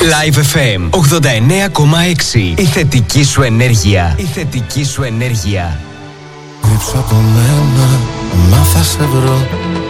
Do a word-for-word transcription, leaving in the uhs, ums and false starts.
Live εφ εμ ογδόντα εννέα κόμμα έξι. Η θετική σου ενέργεια. Η θετική σου ενέργεια. Κρύψω από μένα, μα θα σε βρω.